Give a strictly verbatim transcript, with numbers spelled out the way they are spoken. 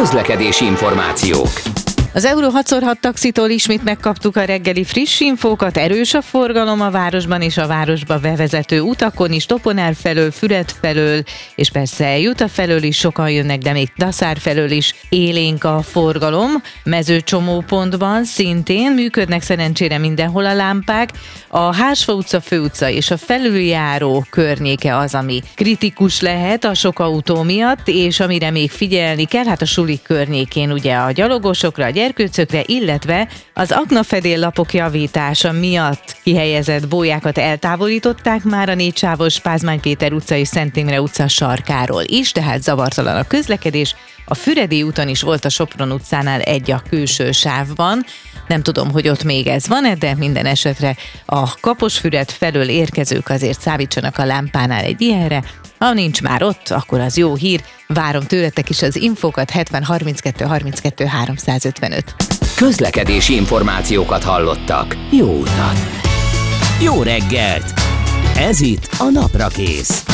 Közlekedési információk. Az Euro hat szor hat taxitól ismét megkaptuk a reggeli friss infókat, erős a forgalom a városban és a városba bevezető utakon is, Toponár felől, Füred felől, és persze Juta felől is sokan jönnek, de még Daszár felől is élénk a forgalom. Mezőcsomópontban szintén működnek szerencsére mindenhol a lámpák. A Hársfa utca, Főutca és a felüljáró környéke az, ami kritikus lehet a sok autó miatt, és amire még figyelni kell, hát a sulik környékén ugye a gyalogosokra, a gyerkőcökre, illetve az aknafedéllapok javítása miatt kihelyezett bójákat eltávolították már a négysávos Pázmány Péter utca és Szent Imre utca sarkáról is, tehát zavartalan a közlekedés. A Füredi úton is volt a Sopron utcánál egy a külső sávban. Nem tudom, hogy ott még ez van-e, de minden esetre a Kaposfüred felől érkezők azért számítsanak a lámpánál egy ilyenre. Ha nincs már ott, akkor az jó hír. Várom tőletek is az infókat hetven harminckettő harminckettő háromszázötvenöt. Közlekedési információkat hallottak. Jó utat! Jó reggelt! Ez itt a Naprakész.